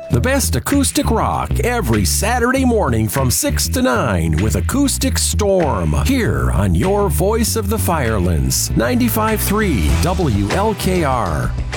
The best acoustic rock every Saturday morning from 6 to 9 with Acoustic Storm here on your voice of the Firelands, 95.3 WLKR.